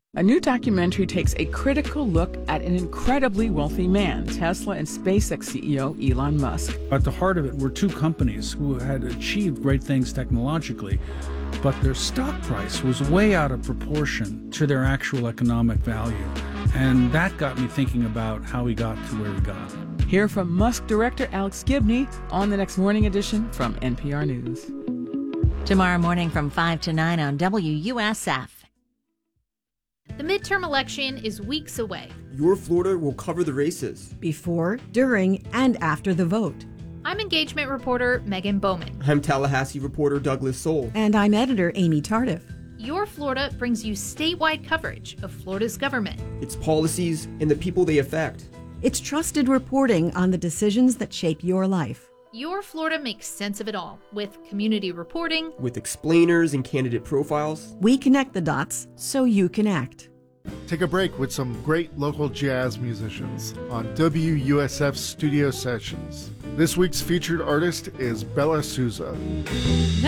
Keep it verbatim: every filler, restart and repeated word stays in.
A new documentary takes a critical look at an incredibly wealthy man, Tesla and SpaceX C E O Elon Musk. At the heart of it were two companies who had achieved great things technologically, but their stock price was way out of proportion to their actual economic value. And that got me thinking about how he got to where he got. Hear from Musk director Alex Gibney on the next Morning Edition from N P R News. Tomorrow morning from five to nine on W U S F. The midterm election is weeks away. Your Florida will cover the races. Before, during, and after the vote. I'm engagement reporter Megan Bowman. I'm Tallahassee reporter Douglas Soul. And I'm editor Amy Tardif. Your Florida brings you statewide coverage of Florida's government, its policies, and the people they affect. It's trusted reporting on the decisions that shape your life. Your Florida makes sense of it all with community reporting, with explainers and candidate profiles. We connect the dots so you can act. Take a break with some great local jazz musicians on W U S F Studio Sessions. This week's featured artist is Bella Souza.